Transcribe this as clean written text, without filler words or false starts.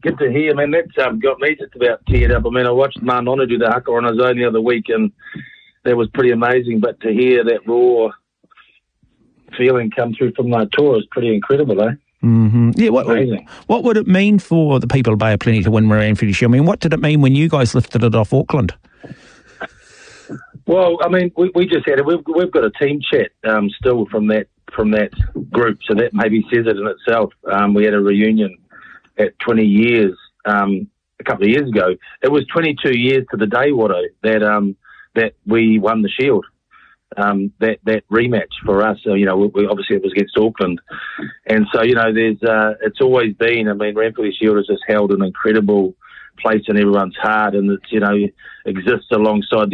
good to hear, man. That's got me just about teared up. I mean, I watched Manona do the haka on his own the other week, and that was pretty amazing. But to hear that raw feeling come through from that tour is pretty incredible, eh? Mm-hmm. Yeah, what would it mean for the people of Bay of Plenty to win Moran Footy Shield? I mean, what did it mean when you guys lifted it off Auckland? Well, I mean, we just had it. We've got a team chat still from that group, so that maybe says it in itself. We had a reunion at 20 years a couple of years ago. It was 22 years to the day, Watto, that we won the Shield. That rematch for us, we obviously it was against Auckland, and so there's it's always been. I mean, Ranfurly Shield has just held an incredible place in everyone's heart, and it's exists alongside